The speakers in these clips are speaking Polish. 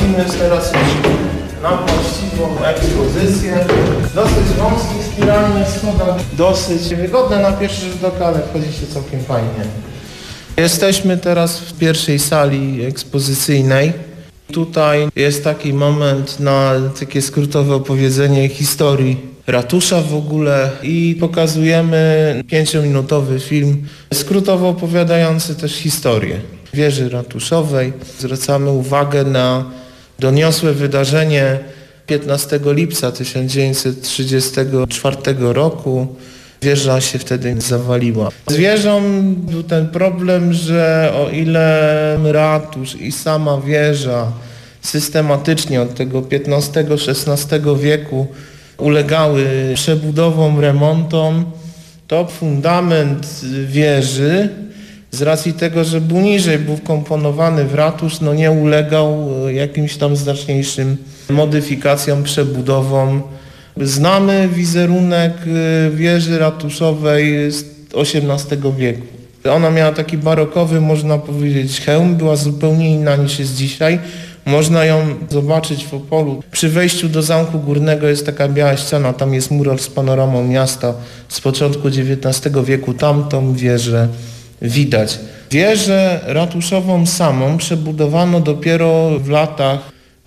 wchodzimy teraz już na właściwą ekspozycję. Dosyć wąskich, spiralnych schodach, dosyć wygodne na pierwszy rzut oka, ale wchodzi się całkiem fajnie. Jesteśmy teraz w pierwszej sali ekspozycyjnej. Tutaj jest taki moment na takie skrótowe opowiedzenie historii ratusza w ogóle i pokazujemy 5-minutowy film skrótowo opowiadający też historię wieży ratuszowej. Zwracamy uwagę na doniosłe wydarzenie 15 lipca 1934 roku. Wieża się wtedy zawaliła. Z wieżą był ten problem, że o ile ratusz i sama wieża systematycznie od tego XV-XVI wieku ulegały przebudowom, remontom, to fundament wieży z racji tego, że był niżej, był wkomponowany w ratusz, nie ulegał jakimś tam znaczniejszym modyfikacjom, przebudowom. Znamy wizerunek wieży ratuszowej z XVIII wieku. Ona miała taki barokowy, można powiedzieć, hełm, była zupełnie inna niż jest dzisiaj. Można ją zobaczyć w Opolu. Przy wejściu do Zamku Górnego jest taka biała ściana, tam jest mural z panoramą miasta z początku XIX wieku. Tamtą wieżę widać. Wieżę ratuszową samą przebudowano dopiero w latach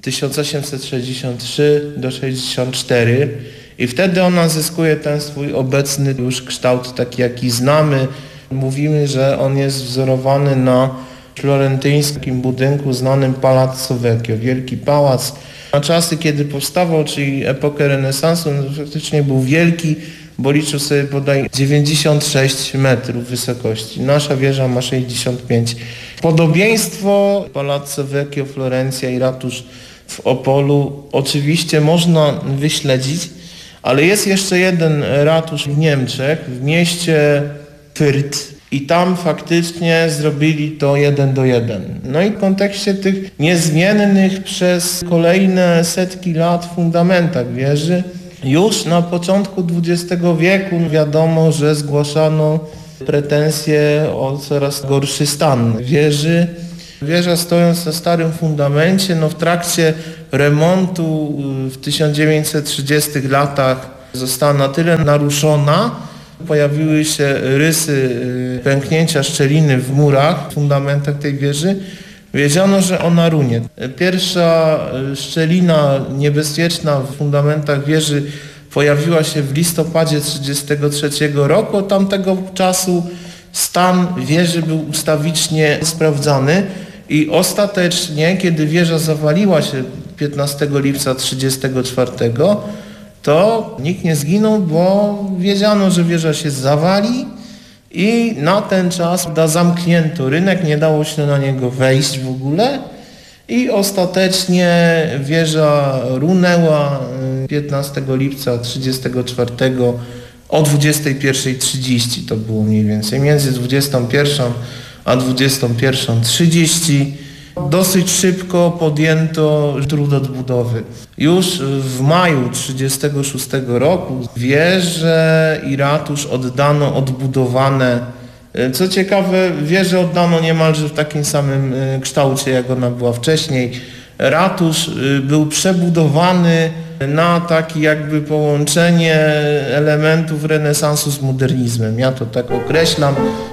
1863 do 64 i wtedy ona zyskuje ten swój obecny już kształt taki jaki znamy. Mówimy, że on jest wzorowany na florentyńskim budynku znanym Palazzo Vecchio, wielki pałac. Na czasy, kiedy powstawał, czyli epokę renesansu, faktycznie był wielki, bo liczył sobie bodaj 96 metrów wysokości. Nasza wieża ma 65. Podobieństwo Palazzo Vecchio, Florencja i ratusz w Opolu oczywiście można wyśledzić, ale jest jeszcze jeden ratusz w Niemczech, w mieście Fürth i tam faktycznie zrobili to 1:1. I w kontekście tych niezmiennych przez kolejne setki lat fundamentach wieży już na początku XX wieku wiadomo, że zgłaszano pretensje o coraz gorszy stan wieży. Wieża stojąc na starym fundamencie, w trakcie remontu w 1930 latach została na tyle naruszona, pojawiły się rysy pęknięcia szczeliny w murach, w fundamentach tej wieży. Wiedziano, że ona runie. Pierwsza szczelina niebezpieczna w fundamentach wieży pojawiła się w listopadzie 1933 roku. Od tamtego czasu stan wieży był ustawicznie sprawdzany i ostatecznie, kiedy wieża zawaliła się 15 lipca 1934, to nikt nie zginął, bo wiedziano, że wieża się zawali i na ten czas zamknięto rynek, nie dało się na niego wejść w ogóle i ostatecznie wieża runęła 15 lipca 1934 o 21:30, to było mniej więcej, między 21 a 21:30. Dosyć szybko podjęto trud odbudowy. Już w maju 1936 roku wieże i ratusz oddano odbudowane. Co ciekawe, wieżę oddano niemalże w takim samym kształcie, jak ona była wcześniej. Ratusz był przebudowany na takie jakby połączenie elementów renesansu z modernizmem. Ja to tak określam.